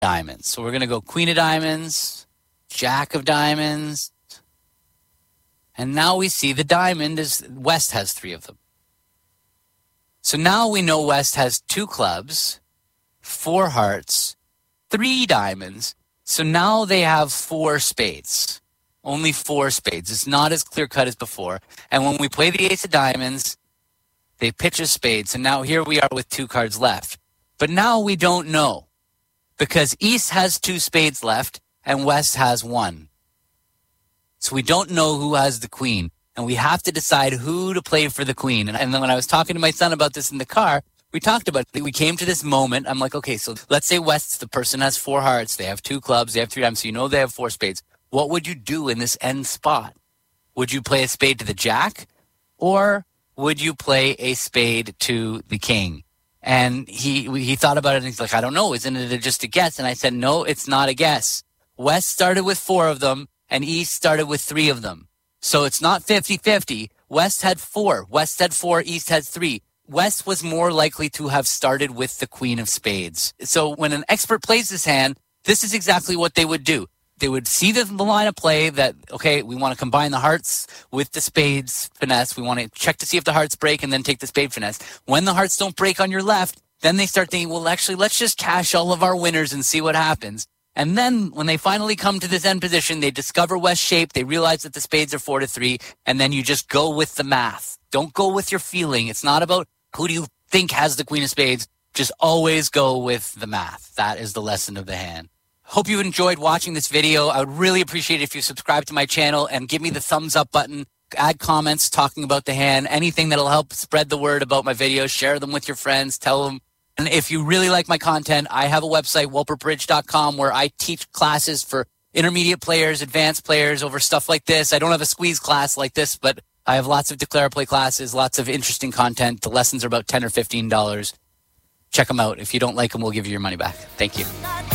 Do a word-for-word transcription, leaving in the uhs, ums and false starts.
diamonds. So we're going to go queen of diamonds, jack of diamonds. And now we see the diamond is West has three of them. So now we know West has two clubs, four hearts, three diamonds. So now they have four spades. Only four spades. It's not as clear-cut as before. And when we play the ace of diamonds, they pitch a spade. So now here we are with two cards left. But now we don't know because East has two spades left and West has one. So we don't know who has the queen. And we have to decide who to play for the queen. And, and then when I was talking to my son about this in the car, we talked about it. We came to this moment. I'm like, okay, so let's say West, the person has four hearts. They have two clubs. They have three diamonds. So you know they have four spades. What would you do in this end spot? Would you play a spade to the jack? Or would you play a spade to the king? And he he thought about it and he's like, I don't know. Isn't it just a guess? And I said, no, it's not a guess. West started with four of them and East started with three of them. So it's not fifty-fifty. West had four. West had four. East had three. West was more likely to have started with the queen of spades. So when an expert plays this hand, this is exactly what they would do. They would see the line of play that, okay, we want to combine the hearts with the spades finesse. We want to check to see if the hearts break and then take the spade finesse. When the hearts don't break on your left, then they start thinking, well, actually, let's just cash all of our winners and see what happens. And then when they finally come to this end position, they discover West shape. They realize that the spades are four to three. And then you just go with the math. Don't go with your feeling. It's not about who do you think has the queen of spades. Just always go with the math. That is the lesson of the hand. Hope you enjoyed watching this video. I would really appreciate it if you subscribe to my channel and give me the thumbs up button. Add comments talking about the hand. Anything that'll help spread the word about my videos. Share them with your friends. Tell them. And if you really like my content, I have a website, wolpert bridge dot com, where I teach classes for intermediate players, advanced players over stuff like this. I don't have a squeeze class like this, but I have lots of declare play classes, lots of interesting content. The lessons are about ten or fifteen dollars. Check them out. If you don't like them, we'll give you your money back. Thank you.